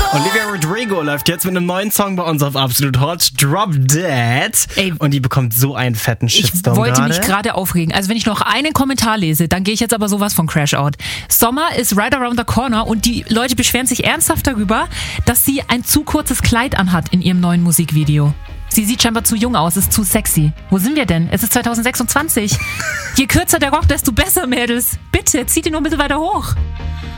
Olivia Rodrigo läuft jetzt mit einem neuen Song bei uns auf Absolut Hot, Drop Dead. Ey, und die bekommt so einen fetten Shitstorm. Ich wollte mich gerade aufregen. Also wenn ich noch einen Kommentar lese, dann gehe ich jetzt aber sowas von Crash Out. Sommer ist right around the corner und die Leute beschweren sich ernsthaft darüber, dass sie ein zu kurzes Kleid anhat in ihrem neuen Musikvideo. Sie sieht scheinbar zu jung aus, ist zu sexy. Wo sind wir denn? Es ist 2026. Je kürzer der Rock, desto besser, Mädels. Bitte, zieht ihn nur ein bisschen weiter hoch.